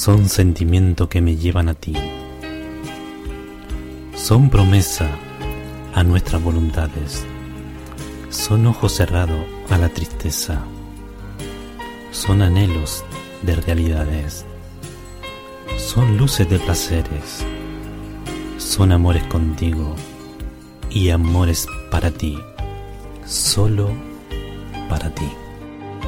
son sentimiento que me llevan a ti. Son promesa a nuestras voluntades. Son ojo cerrado a la tristeza. Son anhelos de realidades. Son luces de placeres. Son amores contigo y amores para ti. Solo para ti.